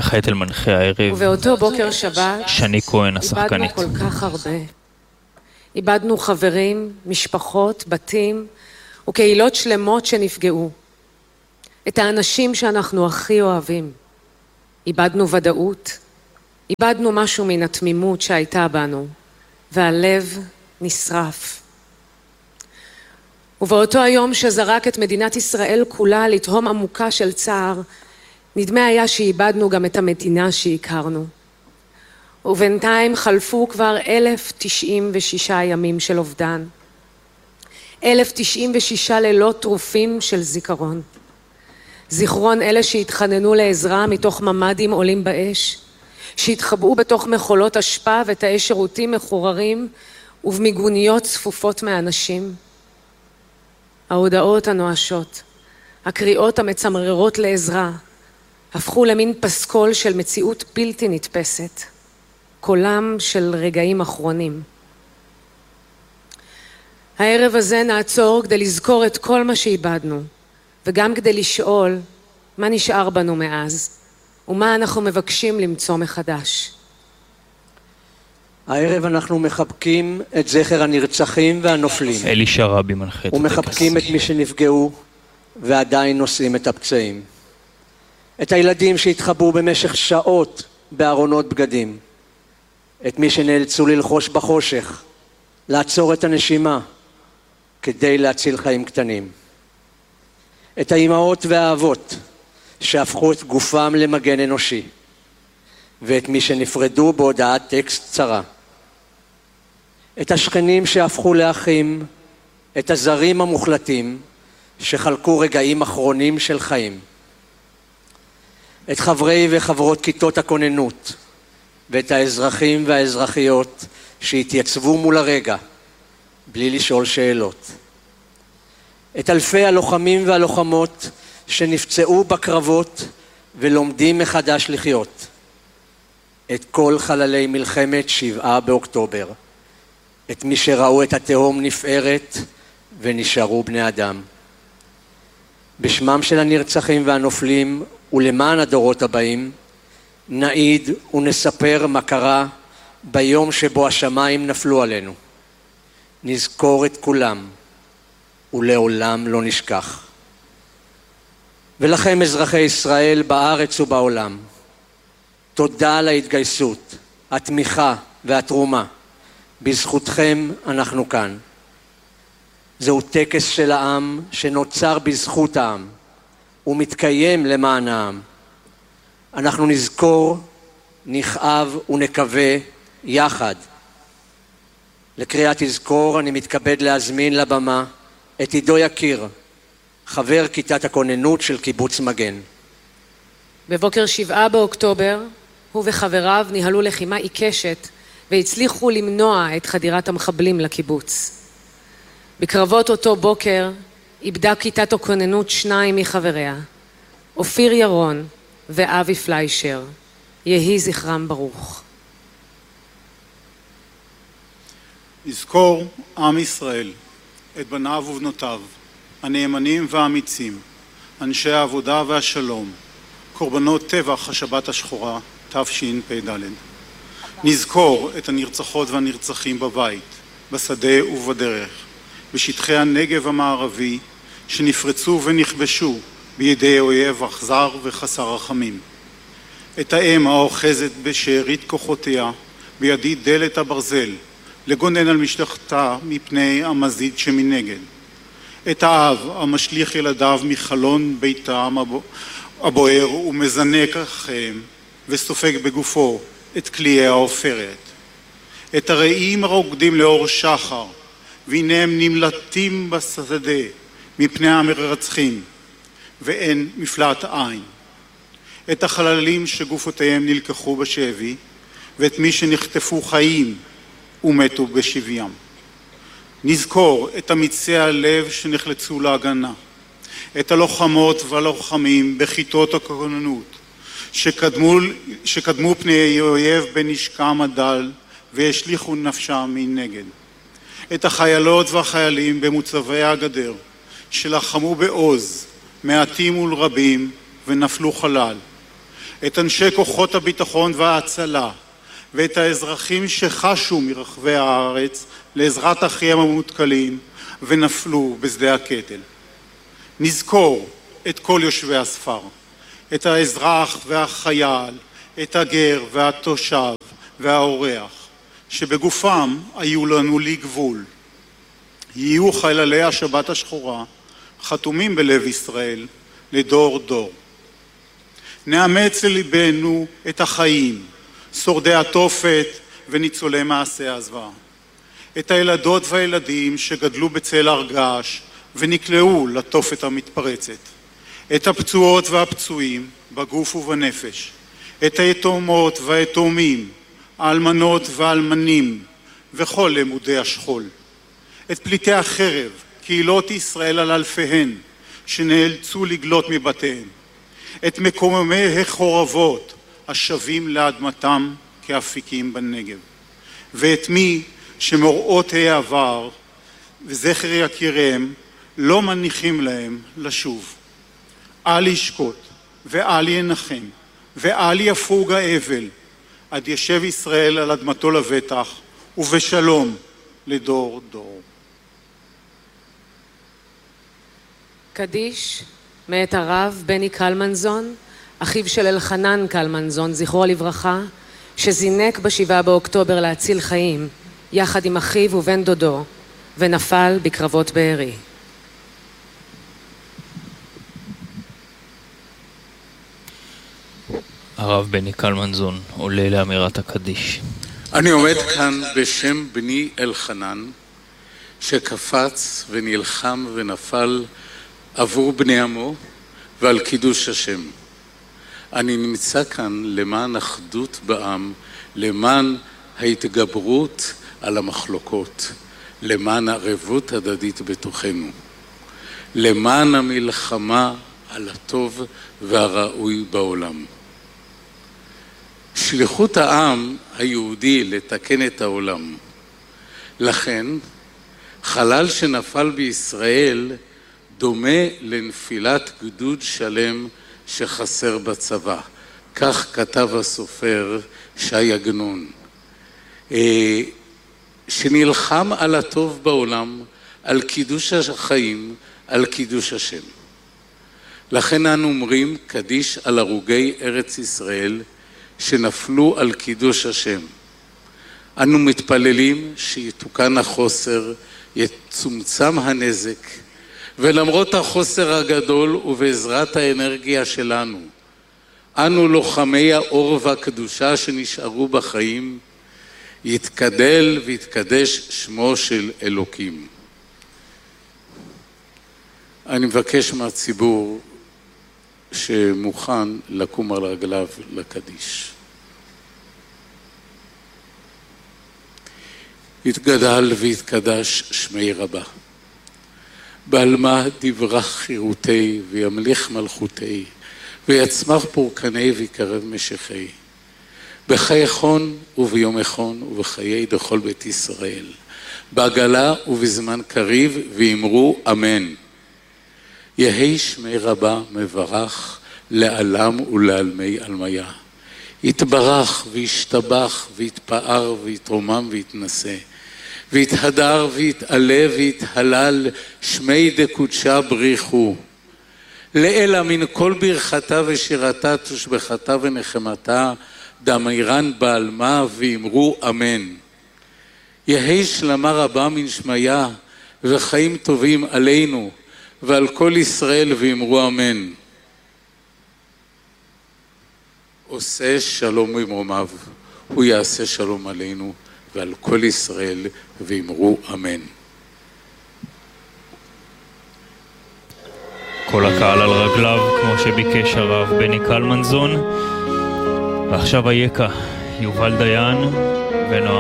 וכעת אל מנחה הערב, ובאותו בוקר שבת שני כהן השחקנית. איבדנו כל כך הרבה. איבדנו חברים, משפחות, בתים וקהילות שלמות שנפגעו. את האנשים שאנחנו הכי אוהבים. איבדנו ודאות, איבדנו משהו מן התמימות שהייתה בנו, והלב נשרף. ובאותו היום שזרק את מדינת ישראל כולה לתהום עמוקה של צער, נדמה היה שאיבדנו גם את המדינה שהכרנו. ובינתיים חלפו כבר 1,096 ימים של אובדן. 1,096 לילות טרופים של זיכרון. זיכרון אלה שהתחננו לעזרה מתוך ממדים עולים באש, שהתחבאו בתוך מכולות אשפה ותאי שירותים מחוררים ובמיגוניות צפופות מאנשים. ההודעות הנואשות, הקריאות המצמררות לעזרה, הפכו למין פסקול של מציאות בלתי נתפסת, קולם של רגעים אחרונים. הערב הזה נעצור כדי לזכור את כל מה שאיבדנו, וגם כדי לשאול מה נשאר בנו מאז, ומה אנחנו מבקשים למצוא מחדש. הערב אנחנו מחבקים את זכר הנרצחים והנופלים. אלישע רבי מנחה את הטקס. ומחבקים את מי שנפגעו ועדיין נושאים את הפצעים. את הילדים שהתחבאו במשך שעות בארונות בגדים. את מי שנאלצו ללחוש בחושך, לעצור את הנשימה כדי להציל חיים קטנים. את האימהות והאבות שהפכו את גופם למגן אנושי. ואת מי שנפרדו בהודעת טקסט קצרה. את השכנים שהפכו לאחים, את הזרים המוחלטים שחלקו רגעים אחרונים של חיים. את חברי וחברות כיתות הכוננות, ואת האזרחים והאזרחיות שהתייצבו מול הרגע, בלי לשאול שאלות. את אלפי הלוחמים והלוחמות שנפצעו בקרבות ולומדים מחדש לחיות. את כל חללי מלחמת 7 באוקטובר. את מי שראו את התהום נפערת ונשארו בני אדם. בשמם של הנרצחים והנופלים ולמען הדורות הבאים, נעיד ונספר מה קרה ביום שבו השמיים נפלו עלינו. נזכור את כולם ולעולם לא נשכח. ולכם אזרחי ישראל בארץ ובעולם, תודה על ההתגייסות, התמיכה והתרומה. בזכותכם אנחנו כאן. זהו טקס של העם שנוצר בזכות העם ומתקיים למען העם. אנחנו נזכור, נכאב ונקווה יחד. לקריאת תזכור אני מתכבד להזמין לבמה את עידו יקיר, חבר כיתת הכוננות של קיבוץ מגן. בבוקר 7 באוקטובר הוא וחבריו ניהלו לחימה עיקשת והצליחו למנוע את חדירת המחבלים לקיבוץ. בקרבות אותו בוקר איבדה כיתת הכוננות 2 מחבריה, אופיר ירון ואבי פליישר. יהי זכרם ברוך. נזכור עם ישראל, את בניו ובנותיו, הנאמנים והאמיצים, אנשי העבודה והשלום, קורבנות טבח השבת השחורה, תשפ"ד. נזכור את הנרצחות והנרצחים בבית, בשדה ובדרך, בשטחי הנגב המערבי, שנפרצו ונכבשו בידי אויב אכזר וחסר רחמים. את האם האוחזת בשארית כוחותיה, בידי דלת הברזל, לגונן על משפחתה מפני המזיד שמנגד. את האב המשליך ילדיו מחלון ביתם הבוער ומזנק אחריהם וסופג בגופו את קליעי העופרת. את הרעים הרוקדים לאור שחר והנה הם נמלטים בשדה מפני המרצחים ואין מפלט עין. את החללים שגופותיהם נלקחו בשבי ואת מי שנחטפו חיים ומתו בשביים. נזכור את אמיצי הלב שנחלצו להגנה, את הלוחמות והלוחמים בכיתות הכוננות שקדמו פני אויב בנשקם הדל והשליכו נפשם מנגד, את החיילות והחיילים במוצבי הגדר שלחמו בעוז מעטים מול רבים ונפלו חלל, את אנשי כוחות הביטחון וההצלה ואת האזרחים שחשו מרחבי הארץ לעזרת אחיהם המותקלים ונפלו בשדה הקטל. נזכור את כל יושבי הספר, את האזרח והחייל, את הגר והתושב והאורח, שבגופם היו לנו לגבול. יהיו חיילי השבת השחורה, חתומים בלב ישראל לדור דור. נאמץ לליבנו את החיים, שורדי התופת וניצולי מעשי הזוועה. את הילדות והילדים שגדלו בצל הרגש ונקלעו לתופת המתפרצת. את הפצועות והפצועים בגוף ובנפש. את היתומות והיתומים, האלמנות והאלמנים וכל למודי השכול. את פליטי החרב, קהילות ישראל על אלפיהן שנאלצו לגלות מבתיהם. את מקוממי החורבות השבים לאדמתם כאפיקים בנגב. ואת מי שמוראות העבר וזכר יקיריהם לא מניחים להם לשוב. אל ישקוט ואל ינחם ואל יפוג האבל עד ישב ישראל על אדמתו לבטח ובשלום לדור דור. קדיש מאת הרב בני קלמנזון, אחיו של אלחנן קלמנזון, זכרו לברכה, שזינק ב7 באוקטובר להציל חיים, יחד עם אחיו ובן דודו, ונפל בקרבות בארי. הרב בני קלמנזון עולה לאמירת הקדיש. אני עומד כאן בשם בני אלחנן, שקפץ ונלחם ונפל עבור בני עמו ועל קידוש השם. אני נמצא כאן למען אחדות בעם, למען ההתגברות על המחלוקות, למען ערבות הדדית בתוכנו, למען המלחמה על הטוב והראוי בעולם. שליחות העם היהודי לתקן את העולם. לכן, חלל שנפל בישראל דומה לנפילת גדוד שלם שחסר בצבא. כך כתב הסופר שי עגנון. שנלחם על הטוב בעולם, על קידוש החיים, על קידוש השם. לכן אנו אומרים קדיש על הרוגי ארץ ישראל שנפלו על קידוש השם. אנו מתפללים שיתוקן החוסר, יצומצם הנזק, ולמרות החוסר הגדול ובעזרת האנרגיה שלנו, אנו לוחמי האור והקדושה שנשארו בחיים, יתקדל ויתקדש שמו של אלוקים. אני מבקש מהציבור שמוכן לקום על רגליו לקדיש. יתגדל ויתקדש שמי רבה. בעלמה דברה חירותי וימליך מלכותי, ויצמח פורקני ויקרב משכי. בחייכון וביום איכון ובחיי דכל בית ישראל. בעגלה ובזמן קריב ואמרו אמן. יהי שמי רבה מברך לעלם ולעלמי עלמיה. יתברך וישתבח ויתפאר ויתרומם ויתנשא. ויתהדר ויתעלה ויתהלל שמי דקודשה בריחו. לאלה מן כל ברכתה ושירתה תושבחתה ונחמתה דמירן בעלמה ואמרו אמן. יהי שלמה רבה מן שמיה וחיים טובים עלינו ועל כל ישראל ואמרו אמן. עושה שלום במרומיו, הוא יעשה שלום עלינו ועל כל ישראל ואמרו אמן. כל הקהל על רגליו כמו שביקש הרב בני קלמנזון. ועכשיו היקה יובל דיין ונועם